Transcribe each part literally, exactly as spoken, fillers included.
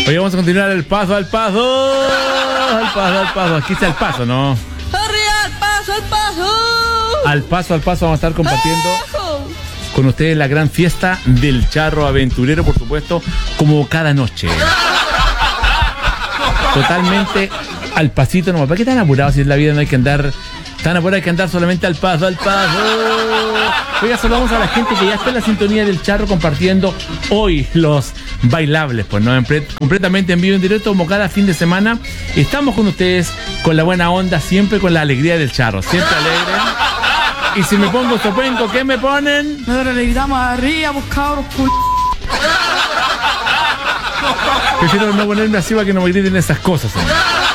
Hoy vamos a continuar el paso al paso. Al paso, al paso. Aquí está el paso, ¿no? ¡Al paso, al paso! Al paso, al paso vamos a estar compartiendo con ustedes la gran fiesta del charro aventurero, por supuesto, como cada noche. Totalmente al pasito nomás. ¿Para qué tan apurados si en la vida no hay que andar tan apurados? Hay que andar solamente al paso, al paso. Oiga, saludamos a la gente que ya está en la sintonía del charro compartiendo hoy los bailables, pues no, completamente en vivo, en directo, como cada fin de semana. Estamos con ustedes con la buena onda, siempre con la alegría del charro, siempre alegre. Y si me pongo topenco, ¿qué me ponen? Ahora le gritamos arriba, pues cabros, cul... Prefiero no ponerme así para que no me griten esas cosas, ¿eh?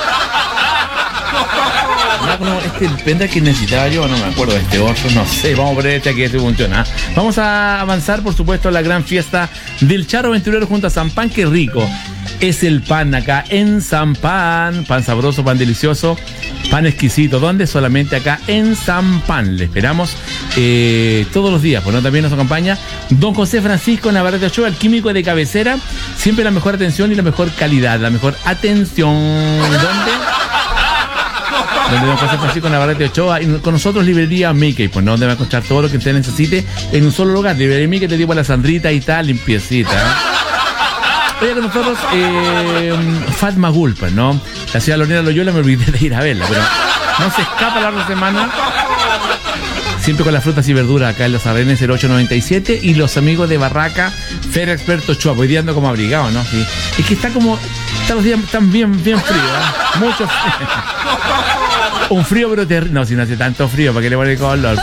No, no, este pendrive que necesitaba yo, no me acuerdo de este otro, no sé, vamos a poner este aquí, este funciona. Vamos a avanzar, por supuesto, a la gran fiesta del charro aventurero junto a San Pan. Qué rico es el pan acá en San Pan, pan sabroso, pan delicioso, pan exquisito. ¿Dónde? Solamente acá en San Pan. Le esperamos eh, todos los días, pues no, también nos acompaña don José Francisco Navarrete Ochoa, el químico de cabecera, siempre la mejor atención y la mejor calidad, la mejor atención. ¿Dónde? Donde don José Francisco Navarrete Ochoa, y con nosotros Librería Mickey, pues no, donde va a encontrar todo lo que usted necesite en un solo lugar. Librería Mickey, te digo, la sandrita y tal, limpiecita. Oye, con nosotros eh, Fatma Gul, pues no, la señora Lorena Loyola, me olvidé de ir a verla, pero no se escapa la otra semana. Siempre con las frutas y verduras acá en Los Arrenes, el ocho noventa y siete, y los amigos de Barraca, Feria Experto Ochoa, hoy día ando como abrigado, ¿no? Sí. Es que está como, están los días están bien, bien fríos, ¿eh? Mucho frío. Un frío, pero terrible. No, si no hace tanto frío, ¿para qué le pone el color?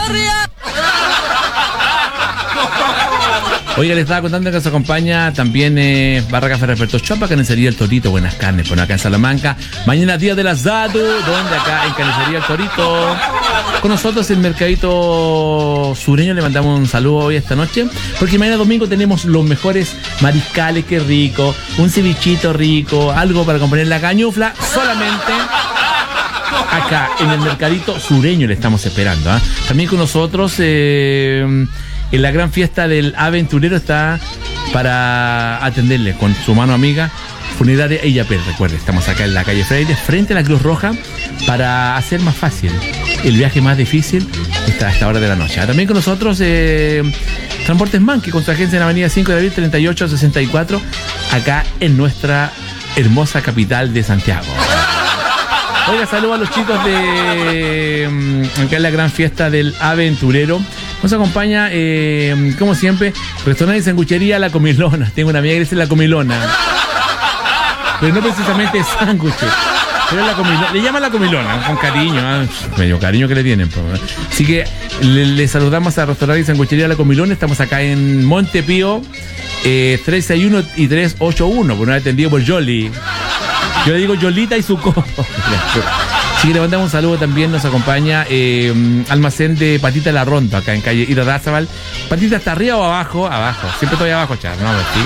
Oiga, les estaba contando que nos acompaña también eh, Barraca Feria Experto Ochoa, Carnicería El Torito, buenas carnes, bueno, acá en Salamanca. Mañana día del asado, donde acá en Carnicería El Torito. Con nosotros el mercadito sureño, le mandamos un saludo hoy esta noche, porque mañana domingo tenemos los mejores mariscales, qué rico, un cevichito rico, algo para componer la cañufla, solamente acá en el mercadito sureño le estamos esperando, ¿eh? También con nosotros eh, en la gran fiesta del aventurero está para atenderle con su mano amiga Funeraria Illapel. Recuerde, estamos acá en la calle Freire, frente a la Cruz Roja, para hacer más fácil el viaje más difícil hasta esta hora de la noche. También con nosotros eh, Transportes Manqui, con su agencia en la avenida cinco de abril treinta y ocho sesenta y cuatro, acá en nuestra hermosa capital de Santiago. Oiga, saludo a los chicos de acá en la gran fiesta del aventurero. Nos acompaña, eh, como siempre, restaurante y sanguchería La Comilona. Tengo una amiga que dice La Comilona, pero no precisamente sándwiches, pero es La Comilona. Le llaman La Comilona, con cariño, ¿eh? Medio cariño que le tienen, pues. Así que le, le saludamos a restaurante y sanguchería La Comilona. Estamos acá en Montepío, eh, tres seis uno y tres ocho uno, por no haber atendido por Jolly. Yo le digo Yolita y su copo. Sí, le mandamos un saludo también. Nos acompaña eh, Almacén de Patita La Ronda, acá en calle Irarrázaval. Patita, ¿está arriba o abajo? Abajo. Siempre estoy abajo, chaval. No, pues, sí.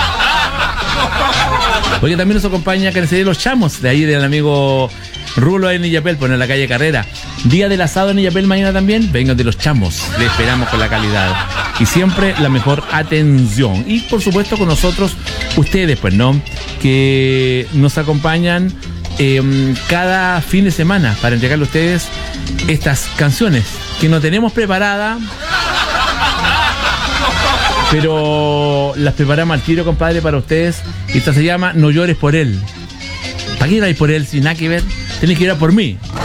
Oye, también nos acompaña Carnicería Los Chamos, de ahí del amigo Rulo en Illapel, pues en la calle Carrera. Día del asado en Illapel mañana también. Vengan de Los Chamos. Le esperamos con la calidad. Y siempre la mejor atención. Y por supuesto con nosotros, ustedes, pues, ¿no? Que nos acompañan eh, cada fin de semana para entregarle a ustedes estas canciones que no tenemos preparadas, pero las preparamos al tiro, compadre, para ustedes. Esta se llama No llores por él. ¿Para qué ir por él sin nada que ver? Tenés que ir a por mí.